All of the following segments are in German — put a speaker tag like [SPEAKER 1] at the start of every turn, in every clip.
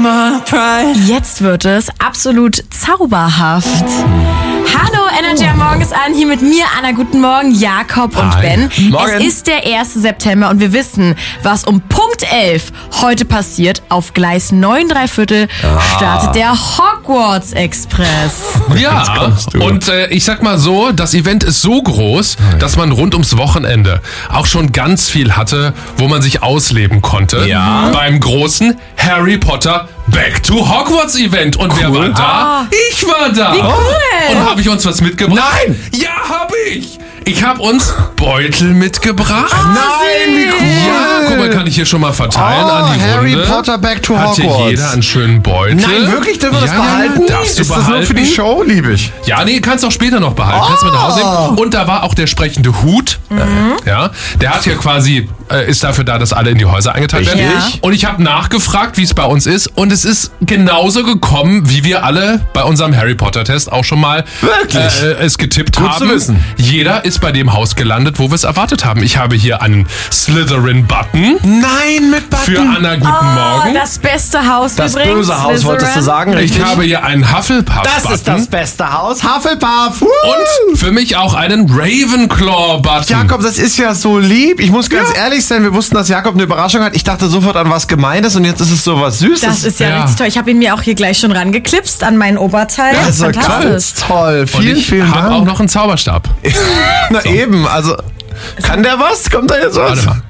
[SPEAKER 1] my pride.
[SPEAKER 2] Jetzt wird es absolut zauberhaft. Hallo, Energy am Morgen ist an. Hier mit mir, Anna. Guten Morgen, Jakob und Ben.
[SPEAKER 3] Morgen.
[SPEAKER 2] Es ist der 1. September und wir wissen, was um Punkt 11 heute passiert. Auf Gleis 9 3/4 startet der Hogwarts Express.
[SPEAKER 4] Ja, und ich sag mal so, das Event ist so groß, dass man rund ums Wochenende auch schon ganz viel hatte, wo man sich ausleben konnte.
[SPEAKER 3] Ja.
[SPEAKER 4] Beim großen Harry Potter Back to Hogwarts Event. Und wer war da? Ich war da.
[SPEAKER 2] Wie cool.
[SPEAKER 4] Und habe ich uns was mitgebracht?
[SPEAKER 3] Nein.
[SPEAKER 4] Ja, habe ich. Ich habe uns Beutel mitgebracht.
[SPEAKER 3] Nein, wie cool.
[SPEAKER 4] Ja, guck mal, kann ich hier schon mal verteilen an die
[SPEAKER 3] Harry
[SPEAKER 4] Runde.
[SPEAKER 3] Potter Back to
[SPEAKER 4] Hat hier
[SPEAKER 3] Hogwarts.
[SPEAKER 4] jeder einen schönen Beutel.
[SPEAKER 3] Nein, wirklich? Dürfen wir das behalten?
[SPEAKER 4] Darfst du
[SPEAKER 3] ist
[SPEAKER 4] behalten.
[SPEAKER 3] das nur für die Show? Lieb ich.
[SPEAKER 4] Ja, nee, kannst auch später noch behalten. Kannst mit nach Hause nehmen. Und da war auch der sprechende Hut. Ja, der hat ja quasi, ist dafür da, dass alle in die Häuser eingeteilt werden.
[SPEAKER 3] Richtig.
[SPEAKER 4] Und ich habe nachgefragt, wie es bei uns ist. Und es ist genauso gekommen, wie wir alle bei unserem Harry Potter Test auch schon mal es getippt
[SPEAKER 3] Gut
[SPEAKER 4] haben.
[SPEAKER 3] zu wissen.
[SPEAKER 4] Jeder ist bei dem Haus gelandet, wo wir es erwartet haben. Ich habe hier einen Slytherin-Button
[SPEAKER 3] Nein, mit Button.
[SPEAKER 4] für Anna. Guten Morgen.
[SPEAKER 2] Das beste Haus
[SPEAKER 3] Das
[SPEAKER 2] übrigens.
[SPEAKER 3] böse Haus, wolltest du
[SPEAKER 2] Slytherin.
[SPEAKER 3] sagen, richtig?
[SPEAKER 4] Ich habe hier einen Hufflepuff-Button.
[SPEAKER 3] Das ist das beste Haus. Hufflepuff.
[SPEAKER 4] Und für mich auch einen Ravenclaw-Button.
[SPEAKER 3] Jakob, das ist ja so lieb. Ich muss ganz ehrlich sein, wir wussten, dass Jakob eine Überraschung hat. Ich dachte sofort an was Gemeines und jetzt ist es so was Süßes.
[SPEAKER 2] Das ist ja,
[SPEAKER 4] Ja.
[SPEAKER 2] richtig toll. Ich habe ihn mir auch hier gleich schon rangeklipst an meinen Oberteil.
[SPEAKER 3] das ist ja
[SPEAKER 2] Fantastisch.
[SPEAKER 3] ganz toll.
[SPEAKER 4] Und
[SPEAKER 3] Vielen,
[SPEAKER 4] ich
[SPEAKER 3] vielen
[SPEAKER 4] habe
[SPEAKER 3] Dank.
[SPEAKER 4] auch noch einen Zauberstab.
[SPEAKER 3] Na eben, also kann der was? Kommt da jetzt was?
[SPEAKER 4] Warte mal.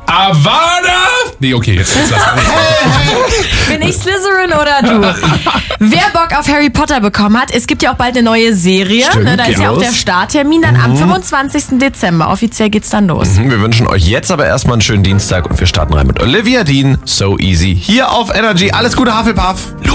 [SPEAKER 4] Avada! Nee, okay, jetzt lass mal.
[SPEAKER 2] Bin ich Slytherin oder du? Wer Bock auf Harry Potter bekommen hat, es gibt ja auch bald eine neue Serie.
[SPEAKER 3] Stimmt,
[SPEAKER 2] Ne, da ist
[SPEAKER 3] geht
[SPEAKER 2] ja auch
[SPEAKER 3] los.
[SPEAKER 2] der Starttermin dann am 25. Dezember. Offiziell geht's dann los.
[SPEAKER 3] Wir wünschen euch jetzt aber erstmal einen schönen Dienstag und wir starten rein mit Olivia Dean, So Easy. Hier auf Energy. Alles Gute, Hufflepuff.